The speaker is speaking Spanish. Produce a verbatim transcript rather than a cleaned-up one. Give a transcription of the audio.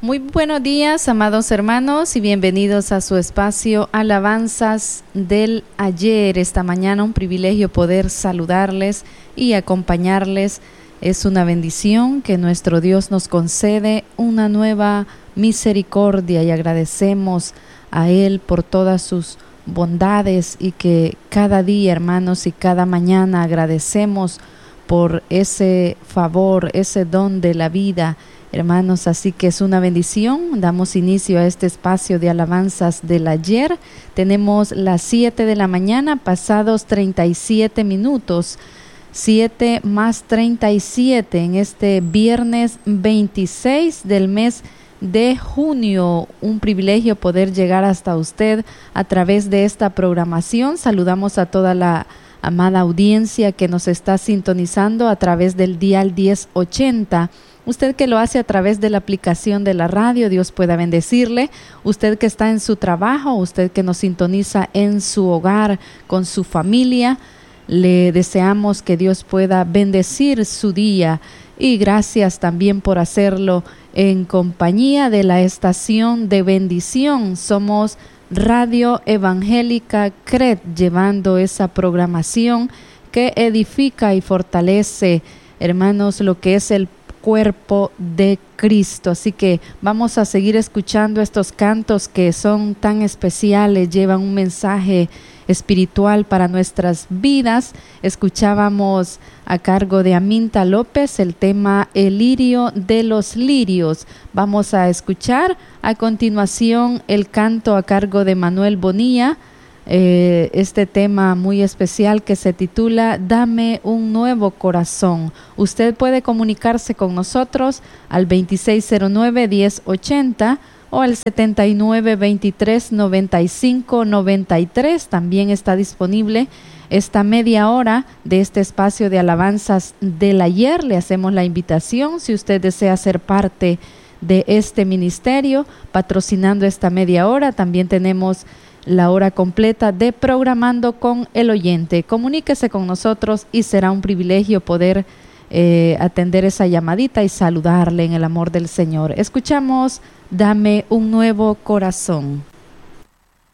Muy buenos días, amados hermanos, y bienvenidos a su espacio Alabanzas del Ayer. Esta mañana un privilegio poder saludarles y acompañarles. Es una bendición que nuestro Dios nos concede una nueva misericordia y agradecemos a Él por todas sus bondades y que cada día, hermanos, y cada mañana agradecemos por ese favor, ese don de la vida, hermanos, así que es una bendición. Damos inicio a este espacio de alabanzas del ayer. Tenemos las siete de la mañana, pasados treinta y siete minutos, siete más treinta y siete en este viernes veintiséis del mes de junio. Un privilegio poder llegar hasta usted a través de esta programación. Saludamos a toda la amada audiencia que nos está sintonizando a través del dial diez ochenta. Usted que lo hace a través de la aplicación de la radio, Dios pueda bendecirle. Usted que está en su trabajo, usted que nos sintoniza en su hogar, con su familia, le deseamos que Dios pueda bendecir su día. Y gracias también por hacerlo en compañía de la estación de bendición. Somos Radio Evangélica C R E T, llevando esa programación que edifica y fortalece, hermanos, lo que es el cuerpo de Cristo. Así que vamos a seguir escuchando estos cantos que son tan especiales, llevan un mensaje espiritual para nuestras vidas. Escuchábamos a cargo de Aminta López el tema El lirio de los lirios. Vamos a escuchar a continuación el canto a cargo de Manuel Bonilla, Eh, este tema muy especial que se titula Dame un nuevo corazón. Usted puede comunicarse con nosotros al veintiséis cero nueve, diez ochenta o al setenta y nueve, veintitrés, noventa y cinco, noventa y tres. También está disponible esta media hora de este espacio de alabanzas del ayer. Le hacemos la invitación, si usted desea ser parte de este ministerio, patrocinando esta media hora. También tenemos la hora completa de Programando con el Oyente. Comuníquese con nosotros y será un privilegio poder eh, atender esa llamadita y saludarle en el amor del Señor. Escuchamos Dame un nuevo corazón.